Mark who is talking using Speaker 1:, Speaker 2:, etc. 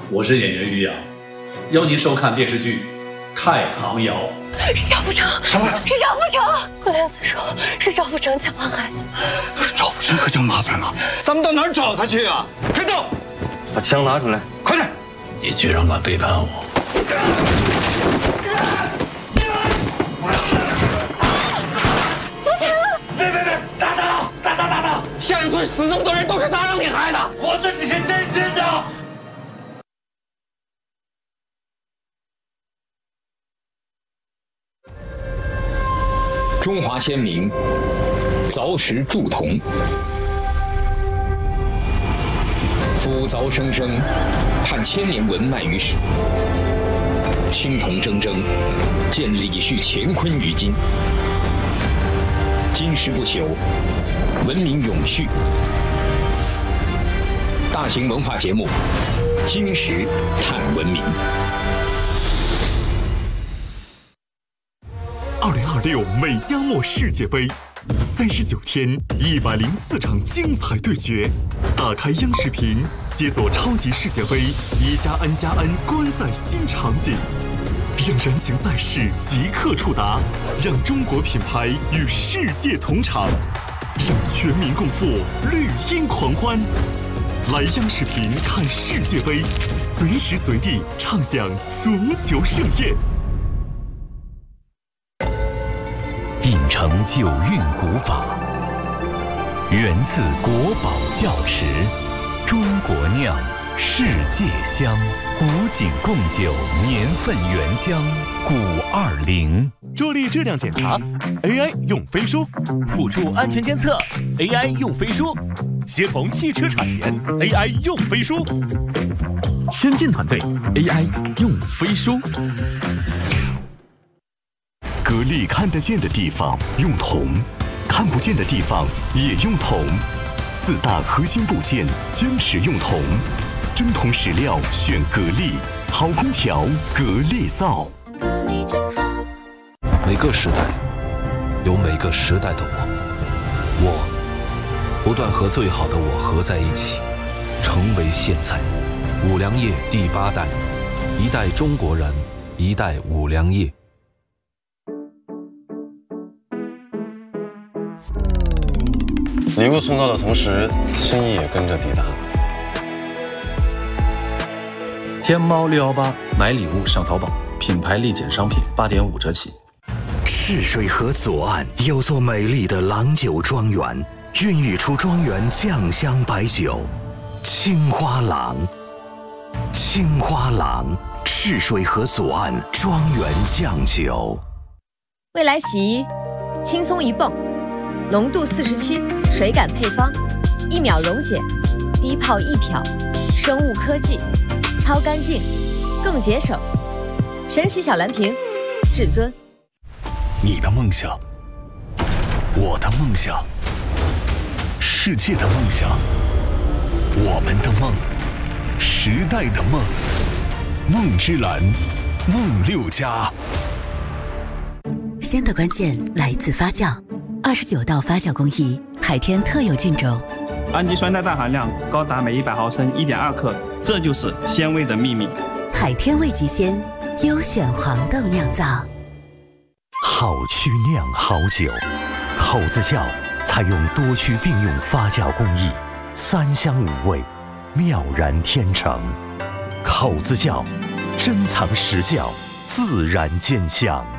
Speaker 1: 我是演员于洋，邀您收看电视剧《太行谣》。
Speaker 2: 是赵富成，
Speaker 3: 什么？
Speaker 2: 是赵富成！我连子说是赵富成抢了孩子。
Speaker 3: 要是赵富成可就麻烦了，咱们到哪儿找他去啊？别动，把枪拿出来，快点！
Speaker 1: 你居然敢背叛我！
Speaker 2: 不成！
Speaker 3: 别！打倒！下一村死那么多人都是他让你害的，我自己是真心的。
Speaker 4: 中华先民凿石铸铜，夫凿生生，盼千年文脉于史。青铜铮铮，见李旭乾坤于今。金石不朽，文明永续。大型文化节目《金石探文明》。
Speaker 5: 2026美加墨世界杯，39天，104场精彩对决。打开央视频，解锁超级世界杯1+N+N 观赛新场景，让燃情赛事即刻触达，让中国品牌与世界同场，让全民共赴绿茵狂欢。来央视频看世界杯，随时随地畅享足球盛宴。
Speaker 6: 秉承九韵古法，源自国宝窖池，中国酿，世界香，古井贡酒年份原浆520。
Speaker 7: 助力质量检查 ，AI 用飞书；辅助安全监测 ，AI 用飞书；协同汽车产研 ，AI 用飞书；先进团队 AI 用飞书。
Speaker 5: 格力看得见的地方用铜，看不见的地方也用铜。4大核心部件坚持用铜，真铜实料选格力，好空调格力造。
Speaker 8: 每个时代有每个时代的我不断和最好的我合在一起，成为现在。五粮液第8代，一代中国人，一代五粮液。
Speaker 9: 礼物送到的同时，心意也跟着抵达。
Speaker 1: 天猫618买礼物上淘宝，品牌立减商品8.5折起。
Speaker 10: 赤水河左岸有座美丽的郎酒庄园，孕育出庄园酱香白酒青花郎。青花郎，赤水河左岸庄园酱酒。
Speaker 11: 未来洗衣，轻松一泵，浓度47，水感配方，1秒溶解，低泡易漂，生物科技，超干净，更节省。神奇小蓝瓶，至尊。
Speaker 5: 你的梦想，我的梦想，世界的梦想，我们的梦，时代的梦，梦之蓝，梦6+。
Speaker 12: 鲜的关键来自发酵，29道发酵工艺，海天特有菌种，
Speaker 13: 氨基酸代氮含量高达每100毫升1.2克，这就是鲜味的秘密。
Speaker 12: 海天味极鲜，优选黄豆酿造。
Speaker 10: 好曲酿好酒，口子窖采用多区并用发酵工艺，3香5味，妙然天成。口子窖珍藏实窖，自然见香。